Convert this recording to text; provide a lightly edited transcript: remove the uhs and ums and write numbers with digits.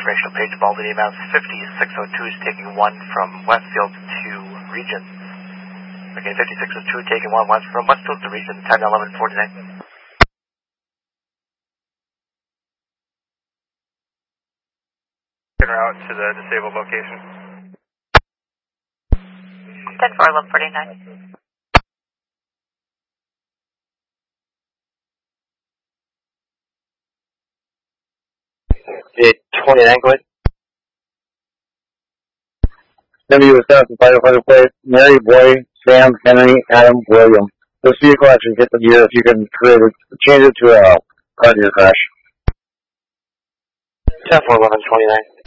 information on page Baldy amounts 5602 is taking 1 from Westfield to Region. Okay, 5602 taking 1 west from Westfield to Region, time 11:49. Route to the disabled location. 10-4-1149. 29, go ahead. W7, firefighter plate, Mary, Boy, Sam, Henry, Adam, William. This vehicle actually hit the gear. If you can change it to a car gear crash. 10-4-1129.